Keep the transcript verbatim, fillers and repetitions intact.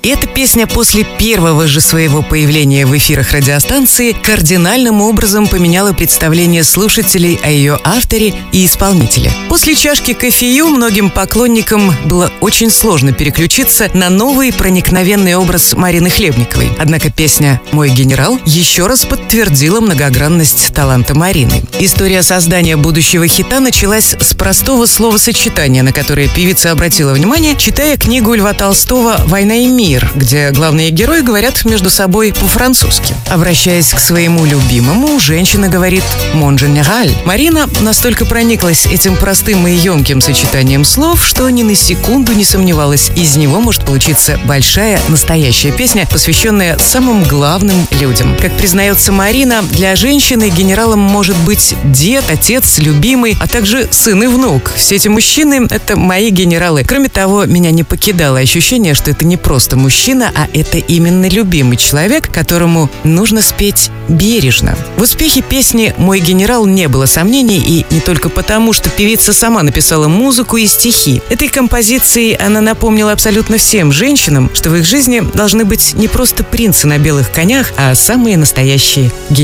И эта песня после первого же своего появления в эфирах радиостанции кардинальным образом поменяла представление слушателей о ее авторе и исполнителе. После чашки кофею многим поклонникам было очень сложно переключиться на новый проникновенный образ Марины Хлебниковой. Однако песня «Мой генерал» еще раз подтвердила многогранность таланта Марины. История создания будущего хита началась с простого словосочетания, на которое певица обратила внимание, читая книгу Льва Толстого «Война и мир», где главные герои говорят между собой по-французски. Обращаясь к своему любимому, женщина говорит «Mon général». Марина настолько прониклась этим простым и емким сочетанием слов, что ни на секунду не сомневалась, из него может получиться большая, настоящая песня, посвященная самым главным людям. Как признается Марина, для женщины генералом может быть дед, отец, любимый, а также сын и внук. Все эти мужчины — это мои генералы. Кроме того, меня не покидало ощущение, что это не просто мужчина, а это именно любимый человек, которому нужно спеть бережно. В успехе песни «Мой генерал» не было сомнений, и не только потому, что певица сама написала музыку и стихи. Этой композицией она напомнила абсолютно всем женщинам, что в их жизни должны быть не просто принцы на белых конях, а самые настоящие генералы.